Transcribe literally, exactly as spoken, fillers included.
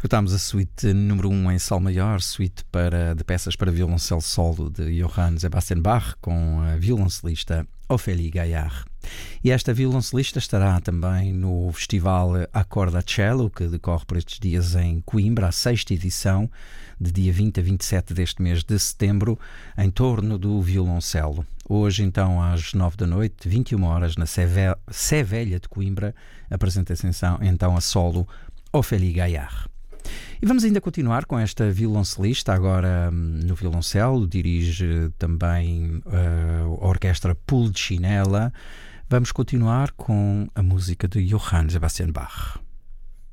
Escutámos a suíte número um em Sol maior, suíte para, de peças para violoncelo solo de Johann Sebastian Bach, com a violoncelista Ophélie Gaillard. E esta violoncelista estará também no Festival Accorda Cello, que decorre por estes dias em Coimbra, a sexta edição, de dia vinte a vinte e sete deste mês de setembro, em torno do violoncelo. Hoje, então, às nove da noite, vinte e uma horas, na Sé Velha de Coimbra, apresenta-se então a solo Ophélie Gaillard. E vamos ainda continuar com esta violoncelista, agora no violoncelo, dirige também uh, a orquestra Pulcinella. Vamos continuar com a música de Johann Sebastian Bach.